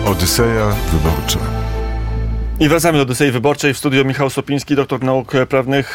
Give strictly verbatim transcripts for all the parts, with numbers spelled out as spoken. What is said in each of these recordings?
Odyseja Wyborcza. I wracamy do Odysei Wyborczej. W studiu Michał Sopiński, doktor nauk prawnych,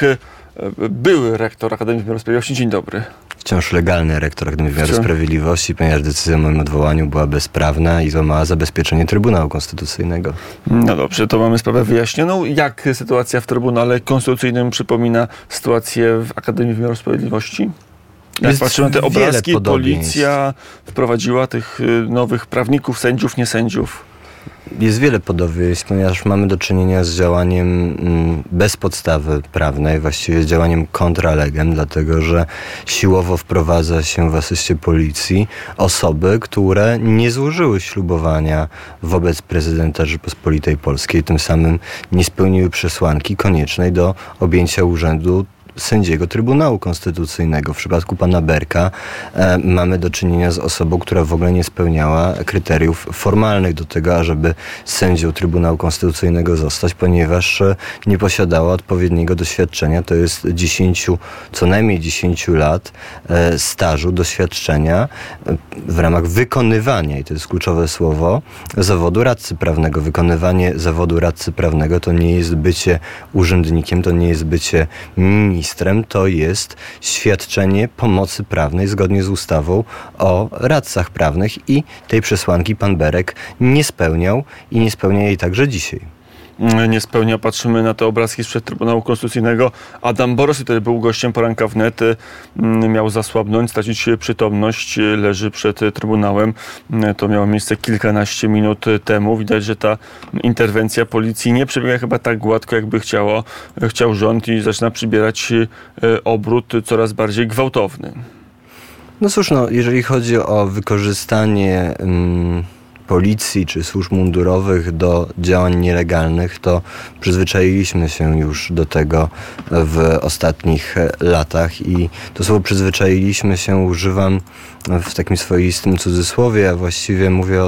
były rektor Akademii Wymiaru Sprawiedliwości. Dzień dobry. Wciąż legalny rektor Akademii Wymiaru Wciąż. Sprawiedliwości, ponieważ decyzja o moim odwołaniu była bezprawna i złamała zabezpieczenie Trybunału Konstytucyjnego. No dobrze, to mamy sprawę wyjaśnioną. Jak sytuacja w Trybunale Konstytucyjnym przypomina sytuację w Akademii Wymiaru Sprawiedliwości? Jak Jest patrzymy na te obrazki, policja wprowadziła tych nowych prawników, sędziów, niesędziów. Jest wiele podobieństw, ponieważ mamy do czynienia z działaniem bez podstawy prawnej, właściwie z działaniem contra legem, dlatego że siłowo wprowadza się w asyście policji osoby, które nie złożyły ślubowania wobec prezydenta Rzeczypospolitej Polskiej, tym samym nie spełniły przesłanki koniecznej do objęcia urzędu sędziego Trybunału Konstytucyjnego. W przypadku pana Berka e, mamy do czynienia z osobą, która w ogóle nie spełniała kryteriów formalnych do tego, ażeby sędzią Trybunału Konstytucyjnego zostać, ponieważ e, nie posiadała odpowiedniego doświadczenia. To jest dziesięciu, co najmniej dziesięciu lat e, stażu, doświadczenia e, w ramach wykonywania, i to jest kluczowe słowo, zawodu radcy prawnego. Wykonywanie zawodu radcy prawnego to nie jest bycie urzędnikiem, to nie jest bycie ministrem, to jest świadczenie pomocy prawnej zgodnie z ustawą o radcach prawnych i tej przesłanki pan Berek nie spełniał i nie spełnia jej także dzisiaj. Nie spełnia. Patrzymy na te obrazki sprzed Trybunału Konstytucyjnego. Adam Boros, który był gościem poranka wnet, miał zasłabnąć, stracić przytomność, leży przed Trybunałem. To miało miejsce kilkanaście minut temu. Widać, że ta interwencja policji nie przebiega chyba tak gładko, jakby chciało, chciał rząd, i zaczyna przybierać obrót coraz bardziej gwałtowny. No cóż, no, jeżeli chodzi o wykorzystanie um, policji czy służb mundurowych do działań nielegalnych, to przyzwyczailiśmy się już do tego w ostatnich latach i to słowo przyzwyczailiśmy się używam w takim swoistym cudzysłowie, a właściwie mówię o